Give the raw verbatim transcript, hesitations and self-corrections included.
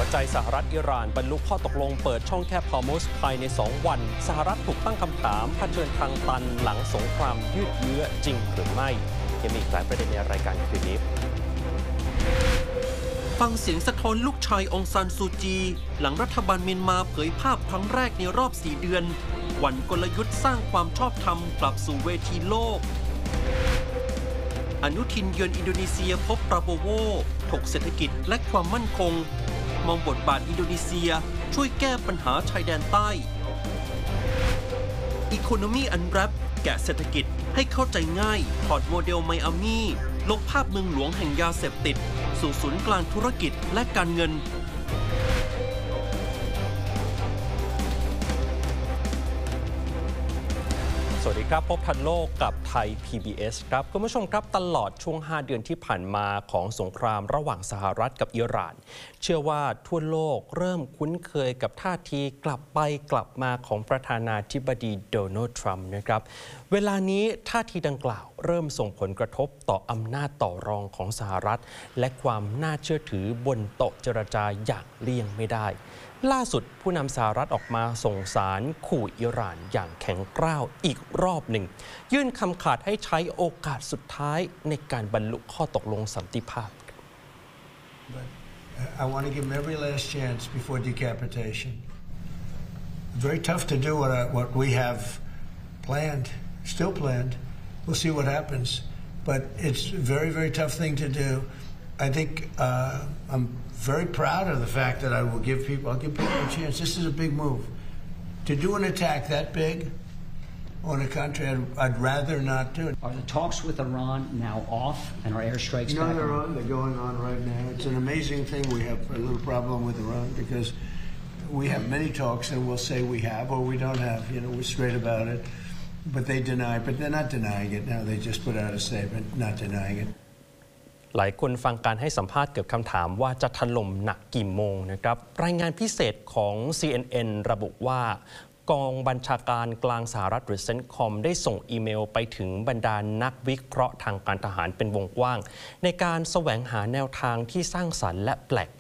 ใจสหรัฐอิหร่านบรรลุข้อตกลงเปิดช่องแคบฮอร์มุซภายในสองวันสหรัฐถูกตั้งคำถามเผชิญทางตันหลังสงครามยืดเยื้อจริงหรือไม่ยังมีอีกหลายประเด็นในรายการคืนนี้ฟังเสียงสะท้อนลูกชายองซานซูจีหลังรัฐบาลเมียนมาเผยภาพครั้งแรกในรอบสี่เดือนหวั่นกลยุทธ์สร้างความชอบธรรมกลับสู่เวทีโลกอนุทินเยือนอินโดนีเซียพบปราโบโวถกเศรษฐกิจและความมั่นคงมองบทบาทอินโดนีเซียช่วยแก้ปัญหาชายแดนใต้อีโคโนมีอันแรปแกะเศรษฐกิจให้เข้าใจง่ายถอดโมเดลไมอามี่ลบภาพเมืองหลวงแห่งยาเสพติดสู่ศูนย์กลางธุรกิจและการเงินสวัสดีครับพบทันโลกกับไทย พี บี เอส ครับคุณผู้ชมครับตลอดช่วงห้าเดือนที่ผ่านมาของสงครามระหว่างสหรัฐกับอิหร่านเชื่อว่าทั่วโลกเริ่มคุ้นเคยกับท่าทีกลับไปกลับมาของประธานาธิบดีโดนัลด์ทรัมป์นะครับเวลานี้ท่าทีดังกล่าวเริ่มส่งผลกระทบต่ออำนาจต่อรองของสหรัฐและความน่าเชื่อถือบนโต๊ะเจรจาอย่างเลี่ยงไม่ได้ล่าสุดผู้นำสหรัฐออกมาส่งสารขู่อิหร่านอย่างแข็งกร้าวอีกรอบหนึ่งยื่นคำขาดให้ใช้โอกาสสุดท้ายในการบรรลุข้อตกลงสันติภาพ I want to give him every last chance before decapitation. Very tough to do what I, what we have planned, still planned. We'll see what happens, but it's a very very tough thing to do. I think uh, I'm very proud of the fact that I will give people, I'll give people a chance. This is a big move. To do an attack that big on a country, I'd, I'd rather not do it. Are the talks with Iran now off and are airstrikes no, back? No, they're on. They're going on right now. It's an amazing thing. We have a little problem with Iran because we have many talks and we'll say we have or we don't have. You know, we're straight about it. But they deny, but they're not denying it now. They just put out a statement not denying it. หลายคนฟังการให้สัมภาษณ์เกี่ยวกับคำถามว่าจะถล่มหนักกี่โมงนะครับรายงานพิเศษของ ซี เอ็น เอ็น ระบุว่ากองบัญชาการกลางสหรัฐหรือเซนต์คอมได้ส่งอีเมลไปถึงบรรดานักวิเคราะห์ทางการทหารเป็นวงกว้างในการแสวงหาแนวทางที่สร้างสรรค์และแปลก